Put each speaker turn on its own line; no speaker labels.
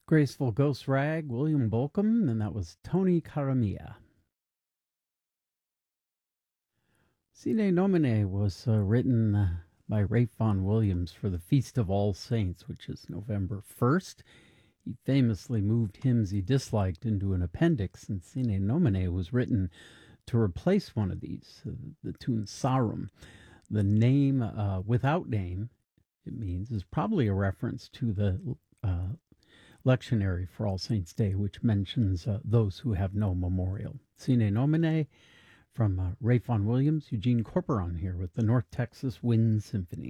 Graceful Ghost Rag, William Bolcom, and that was Tony Caramia. Sine Nomine was written by Ralph Vaughan Williams for the Feast of All Saints, which is November 1st. He famously moved hymns he disliked into an appendix, and Sine Nomine was written to replace one of these, the tune Sarum. The name, without name, it means, is probably a reference to the lectionary for All Saints' Day, which mentions those who have no memorial. Sine Nomine from Ralph Vaughan Williams, Eugene Corporon here with the North Texas Wind Symphony.